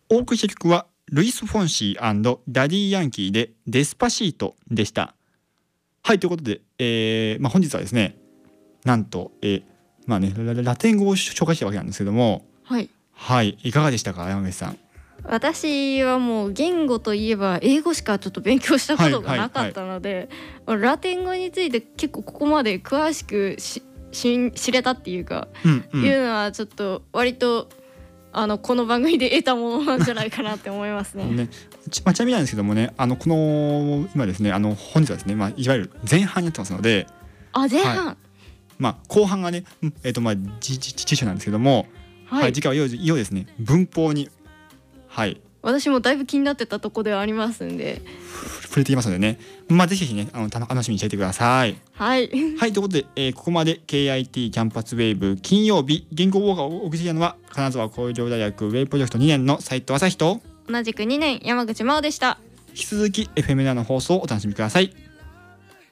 お送りした曲はルイス・フォンシー&ダディ・ヤンキーでデスパシートでした。はい、ということで、本日はですね、なんと、ラテン語を紹介したわけなんですけども、 はい、 はい、いかがでしたか、山口さん。 私はもう言語といえば英語しかちょっと勉強したことがなかったので、ラテン語について結構ここまで詳しく知れたっていうか、いうのはちょっと割とこの番組で得たものなんじゃないかなって思いますね。 ちなみになんですけどもね、この今ですね、本日はですね、いわゆる前半になってますので、 前半、 後半がね、辞書なんですけども、次回はいよいよですね、文法に、 私もだいぶ気になってたとこではありますんで触れていますのでね、ぜひね、楽しみにしていてください。はい、ということで、ここまで KIT キャンパスウェーブ金曜日言語ウォーカーをお送りしたのは金沢工業大学ウェブプロジェクト2年の斉藤朝日と、 同じく2年山口真央でした。 引き続き FM7 の放送をお楽しみください。